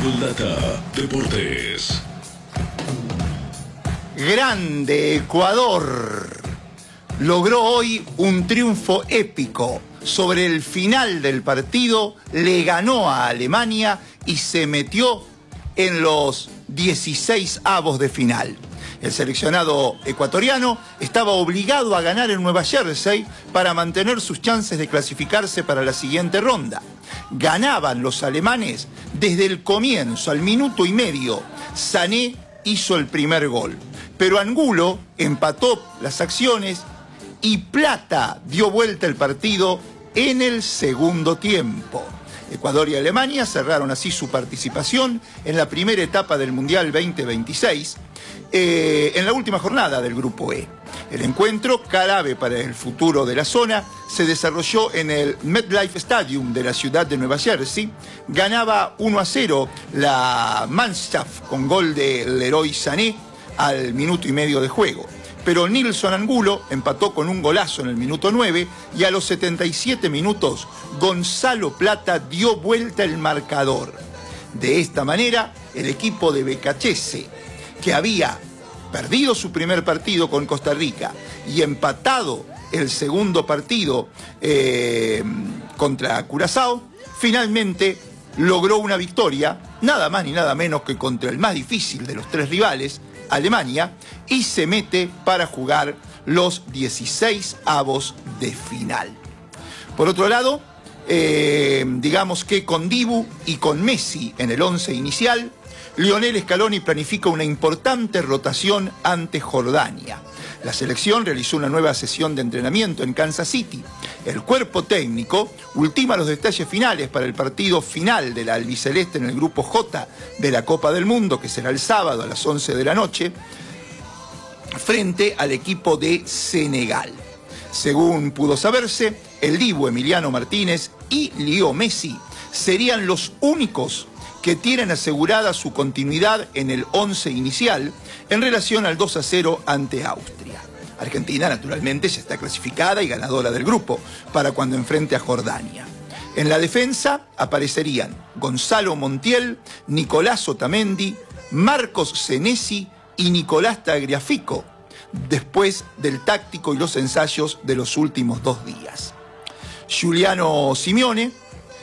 Fútbol Data Deportes. Grande Ecuador. Logró hoy un triunfo épico. Sobre el final del partido le ganó a Alemania y se metió en los 16avos de final. El seleccionado ecuatoriano estaba obligado a ganar en Nueva Jersey para mantener sus chances de clasificarse para la siguiente ronda. Ganaban los alemanes desde el comienzo, al minuto y medio. Sané hizo el primer gol, pero Angulo empató las acciones y Plata dio vuelta el partido en el segundo tiempo. Ecuador y Alemania cerraron así su participación en la primera etapa del Mundial 2026, en la última jornada del Grupo E. El encuentro, clave para el futuro de la zona, se desarrolló en el MetLife Stadium de la ciudad de Nueva Jersey. Ganaba 1-0 la Mannschaft con gol de Leroy Sané al minuto y medio de juego. Pero Nilson Angulo empató con un golazo en el minuto 9 y a los 77 minutos Gonzalo Plata dio vuelta el marcador. De esta manera, el equipo de Becachese, que había perdido su primer partido con Costa Rica y empatado el segundo partido contra Curazao, finalmente logró una victoria, nada más ni nada menos que contra el más difícil de los tres rivales, Alemania, y se mete para jugar los 16avos de final. Por otro lado, digamos que con Dibu y con Messi en el 11 inicial, Lionel Scaloni planifica una importante rotación ante Jordania. La selección realizó una nueva sesión de entrenamiento en Kansas City. El cuerpo técnico ultima los detalles finales para el partido final de la albiceleste en el Grupo J de la Copa del Mundo, que será el sábado a las 11 de la noche, frente al equipo de Senegal. Según pudo saberse, el Dibu Emiliano Martínez y Leo Messi serían los únicos que tienen asegurada su continuidad en el 11 inicial en relación al 2-0 ante Austria. Argentina, naturalmente, ya está clasificada y ganadora del grupo para cuando enfrente a Jordania. En la defensa aparecerían Gonzalo Montiel, Nicolás Otamendi, Marcos Senesi y Nicolás Tagliafico, después del táctico y los ensayos de los últimos 2 días. Giuliano Simeone